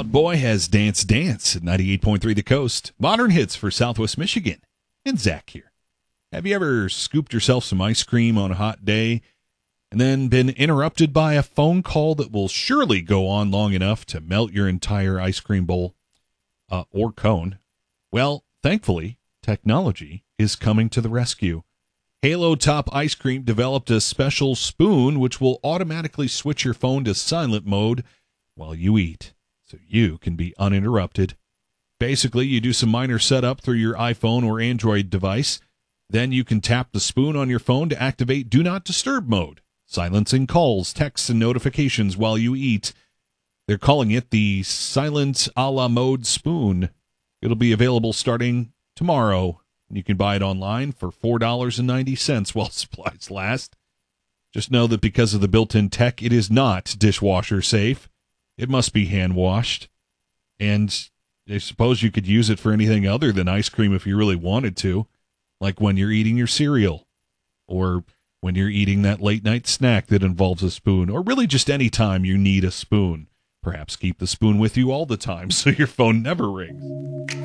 Out Boy has Dance Dance at 98.3 The Coast. Modern hits for Southwest Michigan. And Zach here. Have you ever scooped yourself some ice cream on a hot day and then been interrupted by a phone call that will surely go on long enough to melt your entire ice cream bowl or cone? Well, thankfully, technology is coming to the rescue. Halo Top Ice Cream developed a special spoon which will automatically switch your phone to silent mode while you eat, so you can be uninterrupted. Basically, you do some minor setup through your iPhone or Android device. Then you can tap the spoon on your phone to activate Do Not Disturb mode, silencing calls, texts, and notifications while you eat. They're calling it the Silent a la Mode Spoon. It'll be available starting tomorrow. You can buy it online for $4.90 while supplies last. Just know that because of the built-in tech, it is not dishwasher safe. It must be hand-washed. And I suppose you could use it for anything other than ice cream if you really wanted to, like when you're eating your cereal, or when you're eating that late-night snack that involves a spoon, or really just any time you need a spoon. Perhaps keep the spoon with you all the time so your phone never rings.